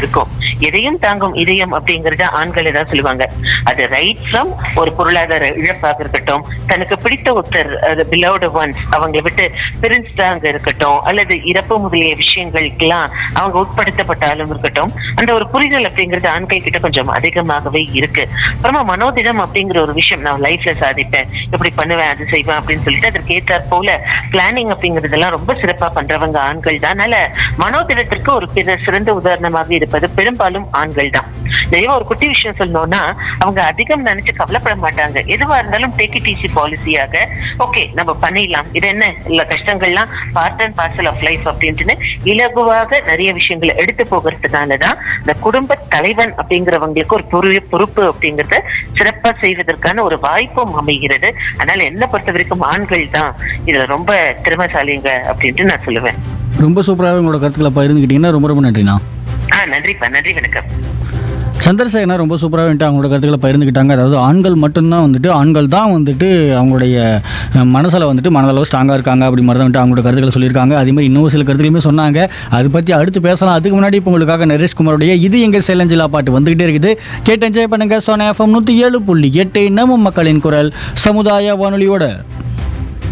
இருக்கும். எதையும் தாங்கும் இதயம் அப்படிங்கறத ஆண்கள் தான் சொல்லுவாங்க. அது ரைட் ஃப்ரம் ஒரு பொருளாதார இழப்பாக இருக்கட்டும், தனக்கு பிடித்த ஒருத்தர் பிலவ்டு ஒன்ஸ் அவங்களை விட்டு பிரிஞ்சுட்டாங்க இருக்கட்டும், அல்லது இறப்பு முதலிய விஷயங்களுக்கெல்லாம் அவங்க உட்படுத்தப்பட்டாலும் இருக்கட்டும், அந்த ஒரு புரிதல் அப்படிங்கிறது ஆண்கள் கிட்ட கொஞ்சம் அதிகமாகவே இருக்கு. அப்புறமா மனோதிடம் அப்படிங்கிற ஒரு விஷயம், நான் லைஃப்ல சாதிப்பேன், இப்படி பண்ணுவேன், அது செய்வேன் அப்படின்னு சொல்லிட்டு அதற்கு ஏற்றாற் போல பிளானிங் அப்படிங்கறதெல்லாம் ரொம்ப சிறப்பா பண்றவங்க ஆண்கள் தான். அதனால மனோதிடத்திற்கு ஒரு சிறந்த உதாரணமாக இருப்பது பெரும்பாலும் ஆண்கள் தான். தெய்வம் ஒரு குட்டி விஷயம் சொல்லணும்னா, அவங்க அதிகம் நினைச்சு கவலைப்பட மாட்டாங்க. எதுவா இருந்தாலும் டேக் இட் ஈஸி பாலிசியாக, ஓகே நம்ம பண்ணிடலாம், இது என்ன இல்ல கஷ்டங்கள்லாம் part and parcel of life அப்படின்ட்டு இலகுவாக நிறைய விஷயங்களை எடுத்து போகிறதுனாலதான் இந்த குடும்ப தலைவன் அப்படிங்கிறவங்களுக்கு ஒரு பொறுப்பு அப்படிங்கறத சிறப்பா செய்வதற்கான ஒரு வாய்ப்பும் அமைகிறது. அதனால என்ன பொறுத்த வரைக்கும் ஆண்கள் தான் இதுல ரொம்ப திறமைசாலிங்க அப்படின்ட்டு நான் சொல்லுவேன். ரொம்ப சூப்பராக உங்களோட கருத்துக்களை பகிர்ந்துக்கிட்டீங்கன்னா ரொம்ப ரொம்ப நன்றிண்ணா. நன்றிப்பா, நன்றி, வணக்கம். சந்திரசேகரனா ரொம்ப சூப்பராக வந்துட்டு அவங்களோட கருத்துக்களை பகிர்ந்துக்கிட்டாங்க. அதாவது ஆண்கள் மட்டும்தான் வந்துட்டு அவங்களுடைய மனசில் வந்துட்டு மனதளவு ஸ்ட்ராங்காக இருக்காங்க அப்படி மாதிரி தான் வந்துட்டு அவங்களோட கருத்துக்களை சொல்லியிருக்காங்க. அதேமாதிரி இன்னொரு சில கருத்துலையுமே சொன்னாங்க. அதை பற்றி அடுத்து பேசலாம். அதுக்கு முன்னாடி இப்போ உங்களுக்காக நரேஷ்குமாரோடைய இது எங்கள் சேலஞ்சிலா பாட்டு வந்துகிட்டே இருக்குது. கேட்டு என்ஜாய் பண்ணுங்க. சோனா FM 107.8 நம்ம மக்களின் குரல் சமுதாய வானொலியோட.